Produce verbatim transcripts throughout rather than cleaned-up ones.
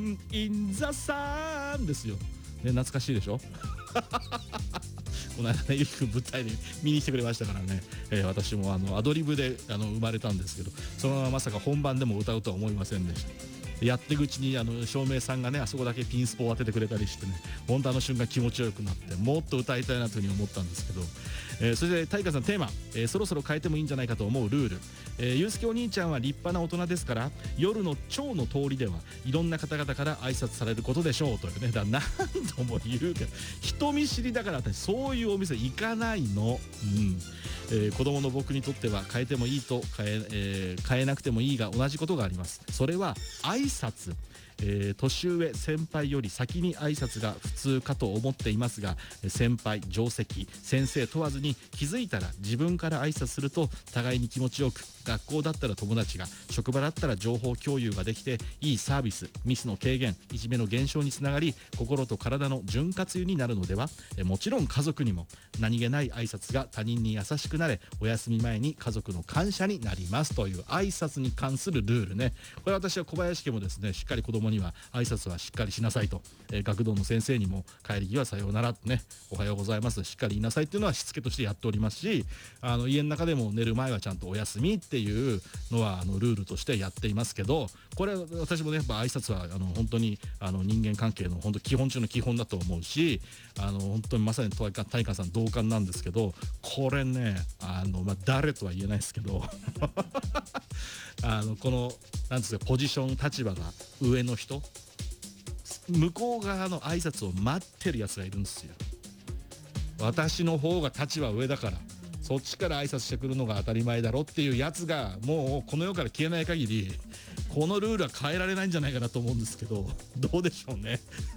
インザサンですよ、ね、懐かしいでしょこの間ね、ゆきくん舞台で見に来てくれましたからね、えー、私もあのアドリブであの生まれたんですけど、そのまままさか本番でも歌うとは思いませんでした。やっていくうちにあの照明さんがね、あそこだけピンスポを当ててくれたりしてね、本当あの瞬間気持ちよくなって、もっと歌いたいなというふうに思ったんですけど、えー、それで大河さんテーマ、えー、そろそろ変えてもいいんじゃないかと思うルール、えー、ゆうすけお兄ちゃんは立派な大人ですから、夜の蝶の通りではいろんな方々から挨拶されることでしょうというね。だから何度も言うけど、人見知りだから私そういうお店行かないの。うんえー、子供の僕にとっては変えてもいいと変え、えー、変えなくてもいいが同じことがあります。それは挨拶、えー、年上先輩より先に挨拶が普通かと思っていますが、先輩上席先生問わずに気づいたら自分から挨拶すると互いに気持ちよく、学校だったら友達が、職場だったら情報共有ができていいサービス、ミスの軽減、いじめの減少につながり、心と体の潤滑油になるのでは。えもちろん家族にも何気ない挨拶が他人に優しくなれ、お休み前に家族の感謝になりますという挨拶に関するルールね。これ私は小林家もですね、しっかり子供には挨拶はしっかりしなさいと、えー、学童の先生にも帰り際さようならね、おはようございますしっかり言いなさいっていうのはしつけとしてやっておりますし、あの家の中でも寝る前はちゃんとお休みっていうのはあのルールとしてやっていますけど、これ私もねやっぱ挨拶はあの本当にあの人間関係の本当基本中の基本だと思うし、あの本当にまさに大川さん同感なんですけど、これねあの、まあ、誰とは言えないですけどあのこのなんですかポジション立場が上の人、向こう側の挨拶を待ってるやつがいるんですよ。私の方が立場上だからそっちから挨拶してくるのが当たり前だろっていうやつがもうこの世から消えない限りこのルールは変えられないんじゃないかなと思うんですけど、どうでしょうね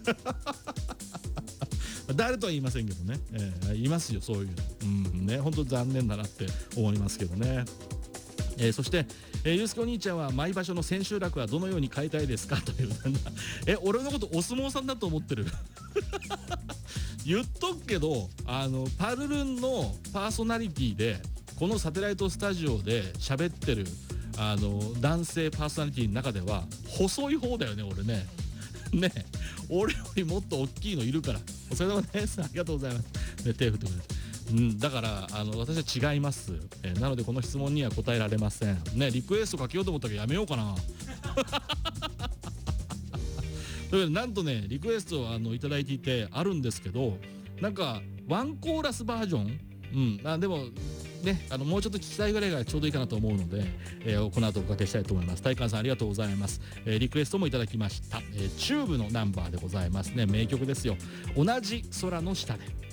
誰とは言いませんけどね、えー、いますよそういうの、うんね、本当残念だなって思いますけどね。えー、そして、えー、ゆうすけお兄ちゃんは毎場所の千秋楽はどのように変えたいですかというえ俺のことお相撲さんだと思ってる言っとくけど、あのパルルンのパーソナリティでこのサテライトスタジオで喋ってるあの男性パーソナリティの中では細い方だよね俺ねね俺よりもっと大きいのいるから。お疲れ様です、ありがとうございます、ね、手振ってくれて、うん、だからあの私は違います、えー、なのでこの質問には答えられませんね。リクエストかけようと思ったけどやめようかなというわけでなんとねリクエストをあのいただいていてあるんですけど、なんかワンコーラスバージョン、うん、あでもねあのもうちょっと聞きたいぐらいがちょうどいいかなと思うので、えー、この後おかけしたいと思います。大観さんありがとうございます、えー、リクエストもいただきました、えー、チューブのナンバーでございますね。名曲ですよ。同じ空の下で。